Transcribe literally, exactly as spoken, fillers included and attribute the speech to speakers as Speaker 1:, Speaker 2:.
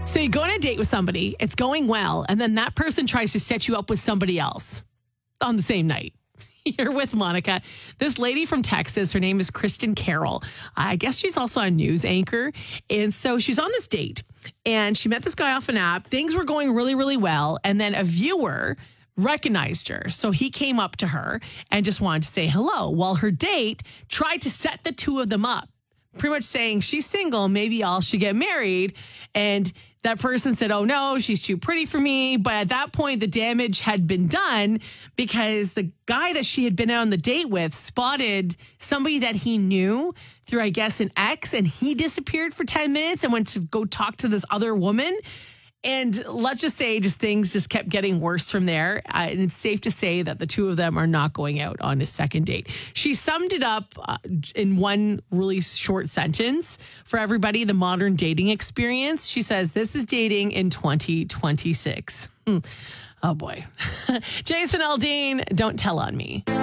Speaker 1: So you go on a date with somebody, it's going well, and then that person tries to set you up with somebody else on the same night. You're with Monica. This lady from Texas, her name is Kristen Carroll. I guess she's also a news anchor. And so she's on this date, and she met this guy off an app. Things were going really, really well. And then a viewer recognized her. So he came up to her and just wanted to say hello, while her date tried to set the two of them up, pretty much saying she's single, maybe y'all should get married. And that person said, oh no, she's too pretty for me. But at that point, the damage had been done because the guy that she had been on the date with spotted somebody that he knew through, I guess, an ex, and he disappeared for ten minutes and went to go talk to this other woman. And let's just say just things just kept getting worse from there. Uh, and it's safe to say that the two of them are not going out on a second date. She summed it up uh, in one really short sentence for everybody, the modern dating experience. She says, this is dating in twenty twenty-six. Hmm. Oh, boy. Jason Aldean, don't tell on me.